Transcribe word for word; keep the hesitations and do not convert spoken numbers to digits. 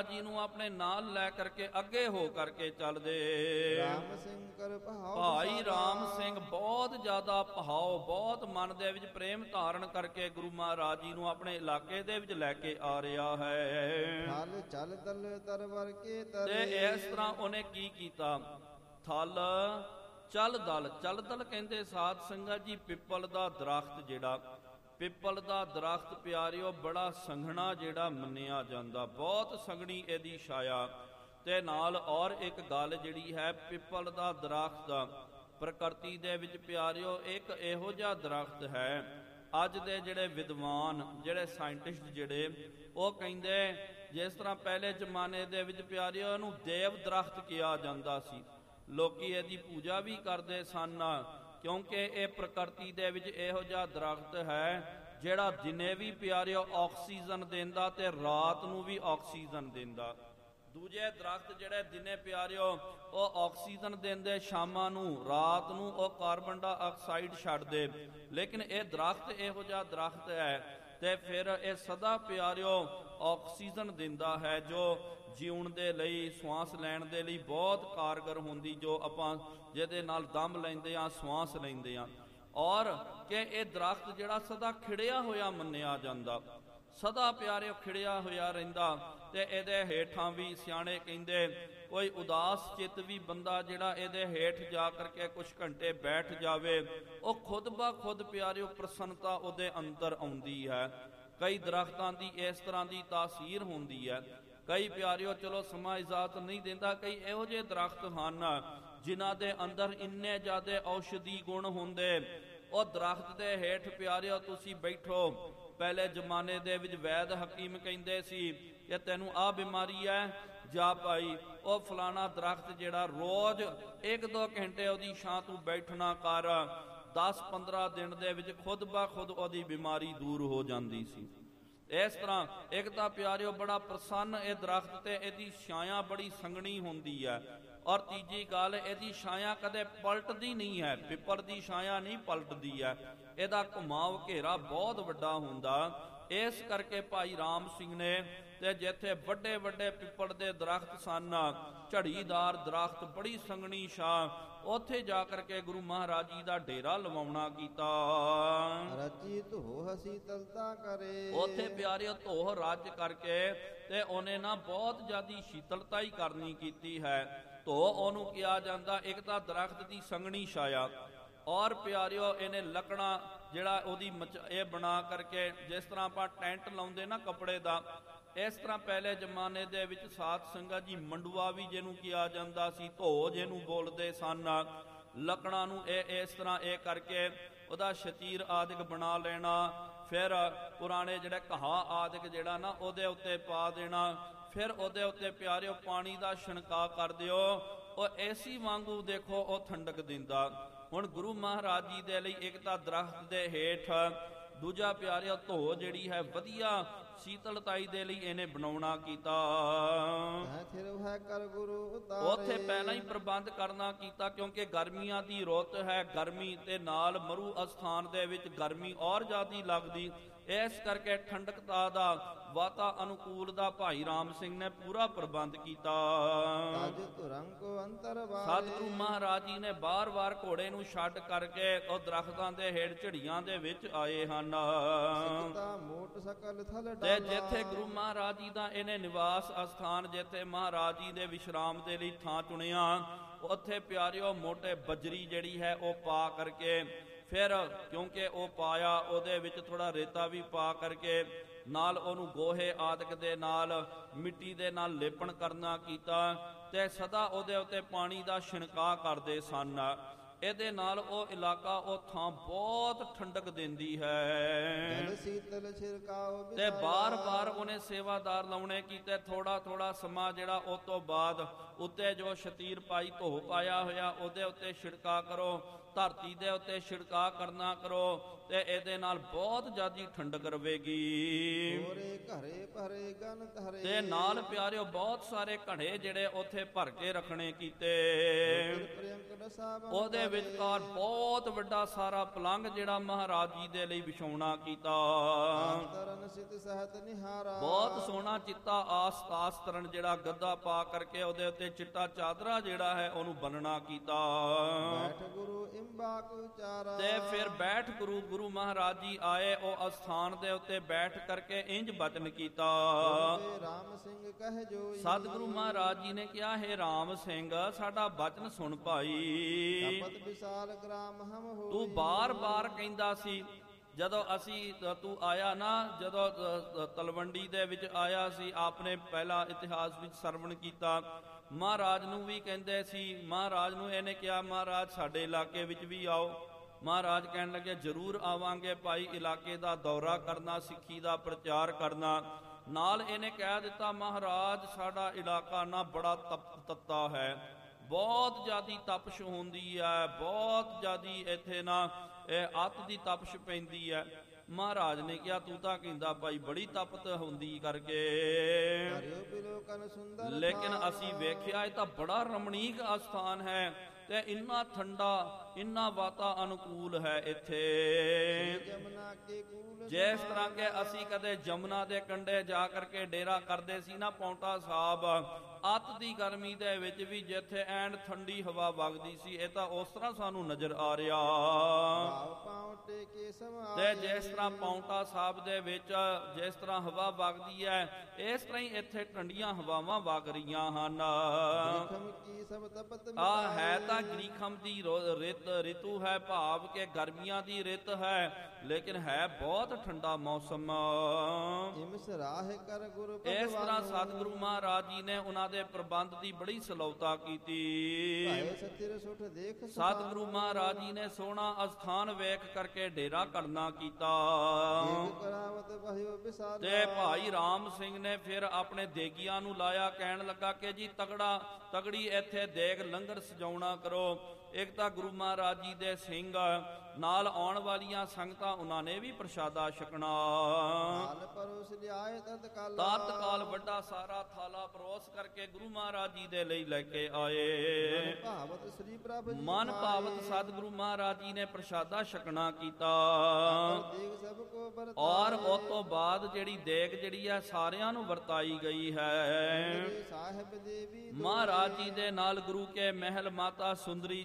ਜੀ ਨੂੰ ਆਪਣੇ ਨਾਲ ਲੈ ਕਰਕੇ ਅੱਗੇ ਹੋ ਕਰਕੇ ਚੱਲਦੇ। ਰਾਮ ਸਿੰਘ ਕਰ ਭਾਉ ਭਾਈ ਰਾਮ ਸਿੰਘ ਬਹੁਤ ਜ਼ਿਆਦਾ ਭਾਉ, ਬਹੁਤ ਮਨ ਦੇ ਵਿੱਚ ਪ੍ਰੇਮ ਧਾਰਨ ਕਰਕੇ ਗੁਰੂ ਮਹਾਰਾਜ ਜੀ ਨੂੰ ਆਪਣੇ ਇਲਾਕੇ ਦੇ ਵਿੱਚ ਲੈ ਕੇ ਆ ਰਿਹਾ ਹੈ। ਥਲ ਚਲ ਤਲ ਤਰਵਰ ਕੇ ਤਰੇ। ਤੇ ਇਸ ਤਰ੍ਹਾਂ ਉਹਨੇ ਕੀ ਕੀਤਾ, ਥਲ ਚਲ ਦਲ, ਚਲ ਦਲ ਕਹਿੰਦੇ ਸਾਧ ਸੰਗਤ ਜੀ ਪਿੱਪਲ ਦਾ ਦਰਖਤ, ਜਿਹੜਾ ਪਿੱਪਲ ਦਾ ਦਰਖਤ ਪਿਆਰਿਓ ਬੜਾ ਸੰਘਣਾ ਜਿਹੜਾ ਮੰਨਿਆ ਜਾਂਦਾ, ਬਹੁਤ ਸੰਘਣੀ ਇਹਦੀ ਛਾਇਆ। ਤੇ ਨਾਲ ਔਰ ਇੱਕ ਗੱਲ ਜਿਹੜੀ ਹੈ, ਪਿੱਪਲ ਦਾ ਦਰਖਤ ਪ੍ਰਕਿਰਤੀ ਦੇ ਵਿੱਚ ਪਿਆਰਿਓ ਇੱਕ ਇਹੋ ਜਿਹਾ ਦਰਖਤ ਹੈ, ਅੱਜ ਦੇ ਜਿਹੜੇ ਵਿਦਵਾਨ, ਜਿਹੜੇ ਸਾਇੰਟਿਸਟ ਜਿਹੜੇ, ਉਹ ਕਹਿੰਦੇ ਜਿਸ ਤਰ੍ਹਾਂ ਪਹਿਲੇ ਜ਼ਮਾਨੇ ਦੇ ਵਿੱਚ ਪਿਆਰਿਓ ਇਹਨੂੰ ਦੇਵ ਦਰਖਤ ਕਿਹਾ ਜਾਂਦਾ ਸੀ, ਲੋਕੀ ਇਹਦੀ ਪੂਜਾ ਵੀ ਕਰਦੇ ਸਨ, ਕਿਉਂਕਿ ਇਹ ਪ੍ਰਕਿਰਤੀ ਦੇ ਵਿੱਚ ਇਹੋ ਜਿਹਾ ਦਰਖਤ ਹੈ ਜਿਹੜਾ ਦਿਨੇ ਵੀ ਪਿਆਰਿਓ ਆਕਸੀਜਨ ਦਿੰਦਾ ਤੇ ਰਾਤ ਨੂੰ ਵੀ ਆਕਸੀਜਨ ਦਿੰਦਾ। ਦੂਜੇ ਦਰਖਤ ਜਿਹੜੇ ਦਿਨੇ ਪਿਆਰਿਓ ਉਹ ਆਕਸੀਜਨ ਦਿੰਦੇ, ਸ਼ਾਮਾਂ ਨੂੰ, ਰਾਤ ਨੂੰ ਉਹ ਕਾਰਬਨ ਡਾਈਆਕਸਾਈਡ ਛੱਡਦੇ, ਲੇਕਿਨ ਇਹ ਦਰਖਤ ਇਹੋ ਜਿਹਾ ਦਰਖਤ ਹੈ ਤੇ ਫਿਰ ਇਹ ਸਦਾ ਪਿਆਰਿਓ ਆਕਸੀਜਨ ਦਿੰਦਾ ਹੈ, ਜੋ ਜਿਉਣ ਦੇ ਲਈ, ਸਵਾਸ ਲੈਣ ਦੇ ਲਈ ਬਹੁਤ ਕਾਰਗਰ ਹੁੰਦੀ, ਜੋ ਆਪਾਂ ਜਿਹਦੇ ਨਾਲ ਦਮ ਲੈਂਦੇ ਆ, ਸਵਾਸ ਲੈਂਦੇ ਆ। ਔਰ ਕਿ ਇਹ ਦਰਖਤ ਜਿਹੜਾ ਸਦਾ ਖਿੜਿਆ ਹੋਇਆ ਮੰਨਿਆ ਜਾਂਦਾ, ਸਦਾ ਪਿਆਰਿਓ ਖਿੜਿਆ ਹੋਇਆ ਰਹਿੰਦਾ। ਤੇ ਇਹਦੇ ਹੇਠਾਂ ਵੀ ਸਿਆਣੇ ਕਹਿੰਦੇ ਕੋਈ ਉਦਾਸ ਚਿੱਤ ਵੀ ਬੰਦਾ ਜਿਹੜਾ ਇਹਦੇ ਹੇਠ ਜਾ ਕਰਕੇ ਕੁਝ ਘੰਟੇ ਬੈਠ ਜਾਵੇ, ਉਹ ਖੁਦ ਬਾ ਖੁਦ ਪਿਆਰਿਓ ਪ੍ਰਸੰਨਤਾ ਉਹਦੇ ਅੰਦਰ ਆਉਂਦੀ ਹੈ। ਕਈ ਦਰਖਤਾਂ ਦੀ ਇਸ ਤਰ੍ਹਾਂ ਦੀ ਤਾਸੀਰ ਹੁੰਦੀ ਹੈ। ਕਈ ਪਿਆਰਿਓ ਚਲੋ ਸਮਾਂ ਇਜਾਜ਼ਤ ਨਹੀਂ ਦਿੰਦਾ, ਕਈ ਇਹੋ ਜਿਹੇ ਦਰਖਤ ਹਨ ਜਿਨ੍ਹਾਂ ਦੇ ਅੰਦਰ ਇੰਨੇ ਜ਼ਿਆਦਾ ਔਸ਼ਧੀ ਗੁਣ ਹੁੰਦੇ, ਉਹ ਦਰਖਤ ਦੇ ਹੇਠ ਪਿਆਰਿਓ ਤੁਸੀਂ ਬੈਠੋ। ਪਹਿਲੇ ਜ਼ਮਾਨੇ ਦੇ ਵਿੱਚ ਵੈਦ ਹਕੀਮ ਕਹਿੰਦੇ ਸੀ ਕਿ ਤੈਨੂੰ ਆਹ ਬਿਮਾਰੀ ਹੈ, ਜਾ ਭਾਈ ਉਹ ਫਲਾਣਾ ਦਰਖਤ ਜਿਹੜਾ ਰੋਜ਼ ਇੱਕ ਦੋ ਘੰਟੇ ਉਹਦੀ ਛਾਂ ਤੂੰ ਬੈਠਣਾ ਕਰ, ਦਸ ਪੰਦਰਾਂ ਦਿਨ ਦੇ ਵਿੱਚ ਖੁਦ ਬਾ ਖੁਦ ਉਹਦੀ ਬਿਮਾਰੀ ਦੂਰ ਹੋ ਜਾਂਦੀ ਸੀ। ਇਸ ਤਰ੍ਹਾਂ ਇੱਕ ਤਾਂ ਪਿਆਰਿਓ ਬੜਾ ਪ੍ਰਸੰਨ ਇਹ ਦਰਖਤ ਤੇ ਇਹਦੀ ਛਾਇਆ ਬੜੀ ਸੰਘਣੀ ਹੁੰਦੀ ਹੈ। ਔਰ ਤੀਜੀ ਗੱਲ, ਇਹਦੀ ਛਾਇਆ ਕਦੇ ਪਲਟਦੀ ਨਹੀਂ ਹੈ, ਪਿੱਪਲ ਦੀ ਛਾਇਆ ਨਹੀਂ ਪਲਟਦੀ ਹੈ, ਇਹਦਾ ਘੁਮਾਵ ਘੇਰਾ ਬਹੁਤ ਵੱਡਾ ਹੁੰਦਾ। ਇਸ ਕਰਕੇ ਭਾਈ ਰਾਮ ਸਿੰਘ ਨੇ ਤੇ ਜਿੱਥੇ ਵੱਡੇ ਵੱਡੇ ਪਿੱਪਲ ਦੇ ਦਰਖਤ ਸਨ, ਝੜੀਦਾਰ ਦਰਖਤ, ਬੜੀ ਸੰਘਣੀ ਛਾਂ, ਉੱਥੇ ਜਾ ਕਰਕੇ ਗੁਰੂ ਮਹਾਰਾਜ ਜੀ ਦਾ ਡੇਰਾ ਲਵਾਉਣਾ ਕੀਤਾ। ਰਚੀ ਧੋ ਹਸੀ ਤਲਤਾ ਕਰੇ। ਉੱਥੇ ਪਿਆਰਿਓ ਧੋਹ ਰੱਜ ਕਰਕੇ ਤੇ ਉਹਨੇ ਨਾ ਬਹੁਤ ਜ਼ਿਆਦੀ ਸ਼ੀਤਲਤਾ ਹੀ ਕਰਨੀ ਕੀਤੀ ਹੈ। ਧੋ ਉਹਨੂੰ ਕਿਹਾ ਜਾਂਦਾ, ਇੱਕ ਤਾਂ ਦਰਖਤ ਦੀ ਸੰਘਣੀ ਛਾਇਆ, ਔਰ ਪਿਆਰਿਓ ਇਹਨੇ ਲੱਕੜਾਂ ਜਿਹੜਾ ਉਹਦੀ ਮਚ ਇਹ ਬਣਾ ਕਰਕੇ, ਜਿਸ ਤਰ੍ਹਾਂ ਆਪਾਂ ਟੈਂਟ ਲਾਉਂਦੇ ਨਾ ਕੱਪੜੇ ਦਾ, ਇਸ ਤਰ੍ਹਾਂ ਪਹਿਲੇ ਜ਼ਮਾਨੇ ਦੇ ਵਿੱਚ ਸਾਧ ਸੰਗਤ ਜੀ ਮੰਡੂਆ ਵੀ ਜਿਹਨੂੰ ਕਿਹਾ ਜਾਂਦਾ ਸੀ, ਧੋ ਜਿਹਨੂੰ ਬੋਲਦੇ ਸਨ, ਲੱਕੜਾਂ ਨੂੰ ਇਹ ਇਸ ਤਰ੍ਹਾਂ ਇਹ ਕਰਕੇ ਉਹਦਾ ਸ਼ਤੀਰ ਆਦਿਕ ਬਣਾ ਲੈਣਾ, ਫਿਰ ਪੁਰਾਣੇ ਜਿਹੜੇ ਘਾਹ ਆਦਿਕ ਜਿਹੜਾ ਨਾ ਉਹਦੇ ਉੱਤੇ ਪਾ ਦੇਣਾ, ਫਿਰ ਉਹਦੇ ਉੱਤੇ ਪਿਆਰਿਓ ਪਾਣੀ ਦਾ ਛਿਣਕਾ ਕਰ ਦਿਓ, ਉਹ ਐਸੀ ਵਾਂਗੂ ਦੇਖੋ ਉਹ ਠੰਡਕ ਦਿੰਦਾ। ਹੁਣ ਗੁਰੂ ਮਹਾਰਾਜ ਜੀ ਦੇ ਲਈ ਇੱਕ ਤਾਂ ਦਰਖਤ ਦੇ ਹੇਠ, ਦੂਜਾ ਪਿਆਰਿਓ ਧੋ ਜਿਹੜੀ ਹੈ ਵਧੀਆ ਸ਼ੀਤਲਤਾਈ ਦੇ ਲਈ ਇਹਨੇ ਬਣਾਉਣਾ ਕੀਤਾ। ਉੱਥੇ ਪਹਿਲਾਂ ਹੀ ਪ੍ਰਬੰਧ ਕਰਨਾ ਕੀਤਾ, ਕਿਉਂਕਿ ਗਰਮੀਆਂ ਦੀ ਰੁੱਤ ਹੈ, ਗਰਮੀ ਤੇ ਨਾਲ ਮਰੂ ਅਸਥਾਨ ਦੇ ਵਿੱਚ ਗਰਮੀ ਔਰ ਜ਼ਿਆਦੀ ਲੱਗਦੀ, ਇਸ ਕਰਕੇ ਠੰਡਕਤਾ ਦਾ ਵਾਤਾ ਅਨੁਕੂਲ ਦਾ ਭਾਈ ਰਾਮ ਸਿੰਘ ਨੇ ਪੂਰਾ ਪ੍ਰਬੰਧ ਕੀਤਾ। ਸਤਿਗੁਰੂ ਮਹਾਰਾਜ ਜੀ ਨੇ ਬਾਰ-ਬਾਰ ਘੋੜੇ ਨੂੰ ਛੱਡ ਕਰਕੇ ਉਹ ਦਰਖਤਾਂ ਦੇ ਹੇਠ ਝੜੀਆਂ ਦੇ ਵਿੱਚ ਆਏ ਹਨ। ਤੇ ਜਿੱਥੇ ਗੁਰੂ ਮਹਾਰਾਜ ਜੀ ਦਾ ਇਹਨੇ ਨਿਵਾਸ ਅਸਥਾਨ, ਜਿੱਥੇ ਮਹਾਰਾਜ ਜੀ ਦੇ ਵਿਸ਼ਰਾਮ ਦੇ ਲਈ ਥਾਂ ਚੁਣਿਆ, ਉੱਥੇ ਪਿਆਰਿਓ ਮੋਟੇ ਬਜਰੀ ਜਿਹੜੀ ਹੈ ਉਹ ਪਾ ਕਰਕੇ, ਫਿਰ ਕਿਉਂਕਿ ਉਹ ਪਾਇਆ ਉਹਦੇ ਵਿੱਚ ਥੋੜਾ ਰੇਤਾ ਵੀ ਪਾ ਕਰਕੇ, ਨਾਲ ਉਹਨੂੰ ਗੋਹੇ ਆਦਿਕ ਦੇ ਨਾਲ ਮਿੱਟੀ ਦੇ ਨਾਲ ਲੇਪਣ ਕਰਨਾ ਕੀਤਾ, ਤੇ ਸਦਾ ਉਹਦੇ ਉੱਤੇ ਪਾਣੀ ਦਾ ਛਿਣਕਾ ਕਰਦੇ ਸਨ। ਇਹਦੇ ਨਾਲ ਉਹ ਇਲਾਕਾ, ਉਹ ਥਾਂ ਬਹੁਤ ਠੰਡਕ ਦਿੰਦੀ ਹੈ। ਤੇ ਬਾਰ-ਬਾਰ ਉਹਨੇ ਸੇਵਾਦਾਰ ਲਾਉਣੇ ਕੀਤੇ, ਥੋੜਾ ਥੋੜਾ ਸਮਾਂ ਜਿਹੜਾ ਉਸ ਤੋਂ ਬਾਅਦ ਉੱਤੇ ਜੋ ਸ਼ਤੀਰ ਪਾਈ, ਧੋ ਪਾਇਆ ਹੋਇਆ, ਉਹਦੇ ਉੱਤੇ ਛਿੜਕਾ ਕਰੋ, ਧਰਤੀ ਦੇ ਉੱਤੇ ਛਿੜਕਾ ਕਰਨਾ ਕਰੋ ਤੇ ਇਹਦੇ ਨਾਲ ਬਹੁਤ ਜ਼ਿਆਦੀ ਠੰਡਕ ਰਵੇਗੀ। ਹੋਰੇ ਘਰੇ ਭਰੇ ਗਨ ਧਰੇ, ਤੇ ਨਾਲ ਪਿਆਰਿਓ ਬਹੁਤ ਸਾਰੇ ਘੜੇ ਜਿਹੜੇ ਉੱਥੇ ਭਰ ਕੇ ਰੱਖਣੇ ਕੀਤੇ। ਉਹਦੇ ਵਿਚਕਾਰ ਬਹੁਤ ਵੱਡਾ ਸਾਰਾ ਪਲੰਘ ਜਿਹੜਾ ਮਹਾਰਾਜ ਜੀ ਦੇ ਲਈ ਵਿਛਾਉਣਾ ਕੀਤਾ। ਬਹੁਤ ਸੋਹਣਾ ਚਿੱਟਾ ਆਸ ਆਸਤਰਨ ਜਿਹੜਾ ਗੱਦਾ ਪਾ ਕਰਕੇ ਉਹਦੇ ਉੱਤੇ ਚਿੱਟਾ ਚਾਦਰਾ ਜਿਹੜਾ ਹੈ ਉਹਨੂੰ ਬੰਨਣਾ ਕੀਤਾ। ਬੈਠ ਗੁਰੂ ਇੰਬਾਕ ਉਚਾਰਾ, ਤੇ ਫਿਰ ਬੈਠ ਗੁਰੂ ਗੁਰੂ ਮਹਾਰਾਜ ਜੀ ਆਏ ਉਹ ਅਸਥਾਨ ਦੇ ਉੱਤੇ ਬੈਠ ਕਰਕੇ ਇੰਜ ਬਚਨ ਕੀਤਾ। ਰਾਮ ਸਿੰਘ ਕਹਿ ਜੋਈ, ਸਤਿਗੁਰੂ ਮਹਾਰਾਜ ਜੀ ਨੇ ਕਿਹਾ, ਹੈ ਰਾਮ ਸਿੰਘ ਸਾਡਾ ਬਚਨ ਸੁਣ ਭਾਈ। ਤਪਤ ਵਿਸਾਲ ਗ੍ਰਾਮ ਹਮ ਹੋਈ, ਤੂੰ ਬਾਰ-ਬਾਰ ਕਹਿੰਦਾ ਸੀ ਜਦੋਂ ਅਸੀਂ ਤੂੰ ਆਇਆ ਨਾ, ਜਦੋਂ ਤਲਵੰਡੀ ਦੇ ਵਿੱਚ ਆਇਆ ਸੀ, ਆਪਨੇ ਪਹਿਲਾ ਇਤਿਹਾਸ ਵਿੱਚ ਸਰਵਣ ਕੀਤਾ। ਮਹਾਰਾਜ ਨੂੰ ਵੀ ਕਹਿੰਦੇ ਸੀ, ਮਹਾਰਾਜ ਨੂੰ ਇਹਨੇ ਕਿਹਾ ਮਹਾਰਾਜ ਸਾਡੇ ਇਲਾਕੇ ਵਿੱਚ ਵੀ ਆਓ। ਮਹਾਰਾਜ ਕਹਿਣ ਲੱਗੇ ਜ਼ਰੂਰ ਆਵਾਂਗੇ ਭਾਈ, ਇਲਾਕੇ ਦਾ ਦੌਰਾ ਕਰਨਾ, ਸਿੱਖੀ ਦਾ ਪ੍ਰਚਾਰ ਕਰਨਾ। ਨਾਲ ਇਹਨੇ ਕਹਿ ਦਿੱਤਾ ਮਹਾਰਾਜ ਸਾਡਾ ਇਲਾਕਾ ਨਾ ਬੜਾ ਤਪ ਤੱਤਾ ਹੈ, ਬਹੁਤ ਜ਼ਿਆਦੀ ਤਪਸ਼ ਹੁੰਦੀ ਹੈ, ਬਹੁਤ ਜ਼ਿਆਦੀ ਇੱਥੇ ਨਾ ਇਹ ਅੱਤ ਦੀ ਤਪਸ਼ ਪੈਂਦੀ ਹੈ। ਮਹਾਰਾਜ ਨੇ ਕਿਹਾ ਤੂੰ ਤਾਂ ਕਹਿੰਦਾ ਭਾਈ ਬੜੀ ਤਪਤ ਹੁੰਦੀ ਕਰਕੇ, ਲੇਕਿਨ ਅਸੀਂ ਵੇਖਿਆ ਇਹ ਤਾਂ ਬੜਾ ਰਮਣੀਕ ਅਸਥਾਨ ਹੈ ਤੇ ਇੰਨਾ ਠੰਡਾ, ਇੰਨਾ ਵਾਤਾ ਅਨੁਕੂਲ ਹੈ ਇੱਥੇ। ਜਿਸ ਤਰ੍ਹਾਂ ਕਿ ਅਸੀਂ ਕਦੇ ਜਮਨਾ ਦੇ ਕੰਢੇ ਜਾ ਕਰਕੇ ਡੇਰਾ ਕਰਦੇ ਸੀ ਨਾ ਪੌਂਟਾ ਸਾਹਿਬ, ਅੱਤ ਦੀ ਗਰਮੀ ਦੇ ਵਿੱਚ ਵੀ ਜਿੱਥੇ ਐਨ ਠੰਡੀ ਹਵਾ ਵਗਦੀ ਸੀ, ਇਹ ਤਾਂ ਉਸ ਤਰ੍ਹਾਂ ਸਾਨੂੰ ਨਜ਼ਰ ਆ ਰਿਹਾ। ਤੇ ਜਿਸ ਤਰ੍ਹਾਂ ਪੌਂਟਾ ਸਾਹਿਬ ਦੇ ਵਿੱਚ ਜਿਸ ਤਰ੍ਹਾਂ ਹਵਾ ਵਗਦੀ ਹੈ, ਇਸ ਤਰ੍ਹਾਂ ਹੀ ਇੱਥੇ ਠੰਡੀਆਂ ਹਵਾਵਾਂ ਵਗ ਰਹੀਆਂ ਹਨ। ਆ ਹੈ ਤਾਂ ਗ੍ਰੀਖਮ ਦੀ ਰਿਤ ਰਿਤੂ ਹੈ, ਭਾਵ ਕਿ ਗਰਮੀਆਂ ਦੀ ਰਿਤ ਹੈ, ਲੇਕਿਨ ਹੈ ਬਹੁਤ ਠੰਡਾ ਮੌਸਮ। ਇਸ ਤਰ੍ਹਾਂ ਸਤਿਗੁਰੂ ਮਹਾਰਾਜ ਜੀ ਨੇ ਉਹਨਾਂ ਦੇ ਪ੍ਰਬੰਧ ਦੀ ਬੜੀ ਸਲੌਤਾ ਕੀਤੀ। ਸਤਿਗੁਰੂ ਮਹਾਰਾਜ ਜੀ ਨੇ ਸੋਹਣਾ ਅਸਥਾਨ ਵੇਖ ਕਰਕੇ ਡੇਰਾ ਕਰਨਾ ਕੀਤਾ। ਤੇ ਭਾਈ ਰਾਮ ਸਿੰਘ ਨੇ ਫਿਰ ਆਪਣੇ ਦੇਗੀਆਂ ਨੂੰ ਲਾਇਆ, ਕਹਿਣ ਲੱਗਾ ਕਿ ਜੀ ਤਗੜਾ ਤਗੜੀ ਇੱਥੇ ਦੇਗ ਲੰਗਰ ਸਜਾਉਣਾ ਕਰੋ। ਇੱਕ ਤਾਂ ਗੁਰੂ ਮਹਾਰਾਜ ਜੀ ਦੇ ਸਿੰਘ, ਨਾਲ ਆਉਣ ਵਾਲੀਆਂ ਸੰਗਤਾਂ ਉਹਨਾਂ ਨੇ ਵੀ ਪ੍ਰਸ਼ਾਦਾ ਛਕਣਾ। ਤਤਕਾਲ ਵੱਡਾ ਸਾਰਾ ਥਾਲਾ ਪਰੋਸ ਕਰਕੇ ਗੁਰੂ ਮਹਾਰਾਜ ਜੀ ਦੇ ਲਈ ਲੈ ਕੇ ਆਏ। ਮਨ ਭਾਵਤ ਸਤਿਗੁਰੂ ਮਹਾਰਾਜ ਜੀ ਨੇ ਪ੍ਰਸ਼ਾਦਾ ਛਕਣਾ ਕੀਤਾ। ਔਰ ਉਸ ਤੋਂ ਬਾਅਦ ਜਿਹੜੀ ਦੇਗ ਜਿਹੜੀ ਹੈ ਸਾਰਿਆਂ ਨੂੰ ਵਰਤਾਈ ਗਈ ਹੈ। ਮਹਾਰਾਜ ਜੀ ਦੇ ਨਾਲ ਗੁਰੂ ਕੇ ਮਹਿਲ ਮਾਤਾ ਸੁੰਦਰੀ